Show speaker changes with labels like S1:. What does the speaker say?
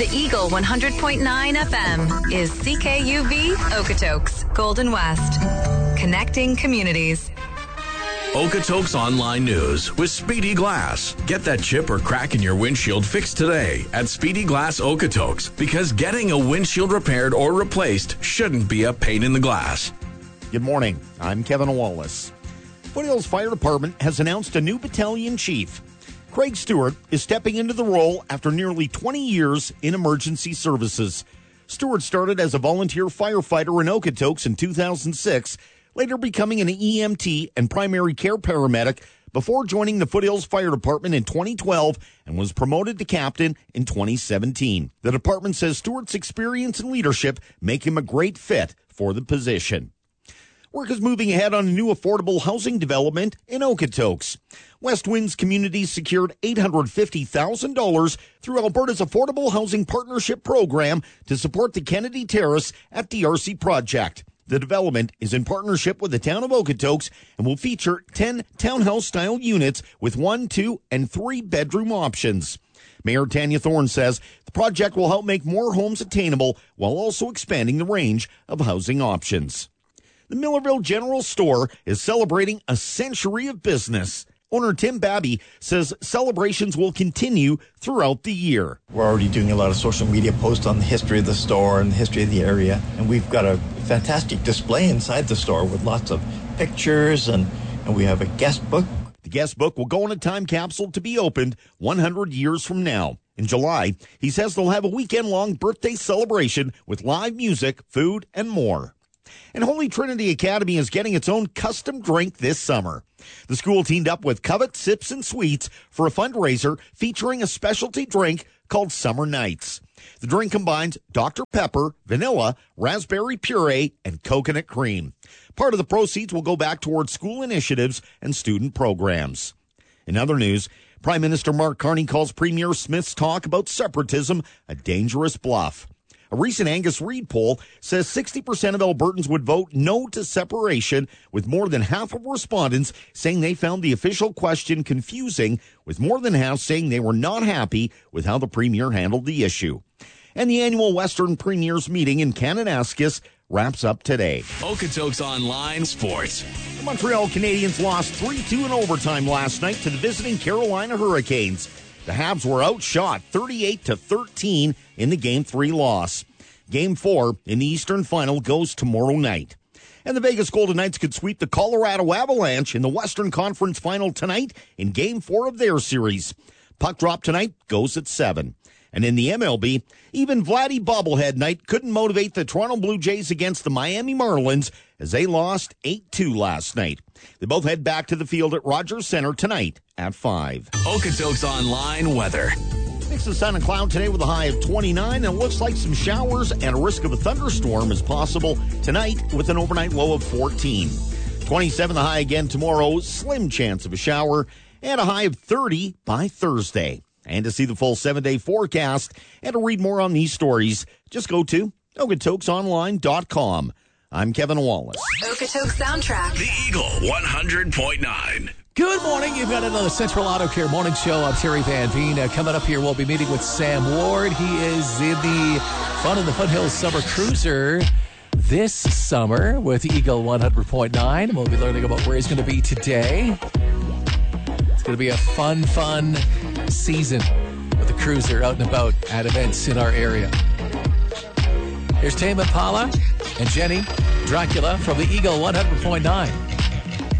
S1: The Eagle 100.9 FM is CKUV Okotoks, Golden West. Connecting communities.
S2: Okotoks Online News with Speedy Glass. Get that chip or crack in your windshield fixed today at Speedy Glass Okotoks, because getting a windshield repaired or replaced shouldn't be a pain in the glass.
S3: Good morning. I'm Kevin Wallace. Foothills Fire Department has announced a new battalion chief. Craig Stewart is stepping into the role after nearly 20 years in emergency services. Stewart started as a volunteer firefighter in Okotoks in 2006, later becoming an EMT and primary care paramedic before joining the Foothills Fire Department in 2012 and was promoted to captain in 2017. The department says Stewart's experience and leadership make him a great fit for the position. Work is moving ahead on a new affordable housing development in Okotoks. West Winds Communities secured $850,000 through Alberta's Affordable Housing Partnership Program to support the Kennedy Terrace at DRC Project. The development is in partnership with the town of Okotoks and will feature 10 townhouse-style units with 1, 2, and 3 bedroom options. Mayor Tanya Thorne says the project will help make more homes attainable while also expanding the range of housing options. The Millerville General Store is celebrating a century of business. Owner Tim Babby says celebrations will continue throughout the year.
S4: We're already doing a lot of social media posts on the history of the store and the history of the area. And we've got a fantastic display inside the store with lots of pictures, and we have a guest book.
S3: The guest book will go in a time capsule to be opened 100 years from now. In July, he says they'll have a weekend-long birthday celebration with live music, food, and more. And Holy Trinity Academy is getting its own custom drink this summer. The school teamed up with Covet Sips and Sweets for a fundraiser featuring a specialty drink called Summer Nights. The drink combines Dr. Pepper, vanilla, raspberry puree, and coconut cream. Part of the proceeds will go back towards school initiatives and student programs. In other news, Prime Minister Mark Carney calls Premier Smith's talk about separatism a dangerous bluff. A recent Angus Reid poll says 60% of Albertans would vote no to separation, with more than half of respondents saying they found the official question confusing, with more than half saying they were not happy with how the Premier handled the issue. And the annual Western Premiers meeting in Kananaskis wraps up today.
S2: Okotoks Online Sports.
S3: The Montreal Canadiens lost 3-2 in overtime last night to the visiting Carolina Hurricanes. The Habs were outshot 38-13 in the Game 3 loss. Game 4 in the Eastern Final goes tomorrow night. And the Vegas Golden Knights could sweep the Colorado Avalanche in the Western Conference Final tonight in Game 4 of their series. Puck drop tonight goes at 7. And in the MLB, even Vladdy bobblehead night couldn't motivate the Toronto Blue Jays against the Miami Marlins as they lost 8-2 last night. They both head back to the field at Rogers Center tonight at 5.
S2: Okotoks Online weather.
S3: Mix of sun and cloud today with a high of 29, and it looks like some showers and a risk of a thunderstorm is possible tonight with an overnight low of 14. 27 the high again tomorrow, slim chance of a shower, and a high of 30 by Thursday. And to see the full 7-day forecast and to read more on these stories, just go to OkotoksOnline.com. I'm Kevin Wallace.
S1: Okotoks Soundtrack.
S2: The Eagle 100.9.
S5: Good morning. You've got another Central Auto Care Morning Show. I'm Terry Van Veen. Coming up here, we'll be meeting with Sam Ward. He is in the Fun in the Foothills Summer Cruiser this summer with Eagle 100.9. We'll be learning about where he's going to be today. It's going to be a fun season with the cruiser out and about at events in our area. Here's Tame Impala and Jenny Dracula from the Eagle 100.9.